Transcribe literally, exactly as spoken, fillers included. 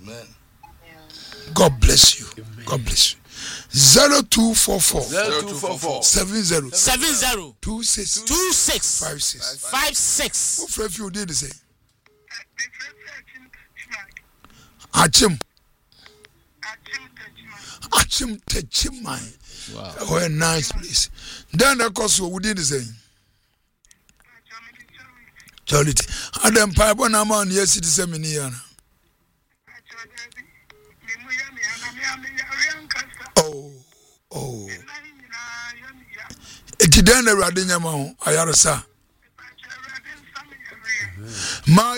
Amen. God bless you. Amen. God bless you. Zero two four four zero two four four seven zero seven zero two six two six five six five six. Who friend you did say? Achim. Achim Techimai. Wow. Oh, a nice place. Then the course we did the same. Charity. Adam Pipe na man yes it is a miniana. Oh, oh. Eti den na rade nyama ho ayaresa. Ma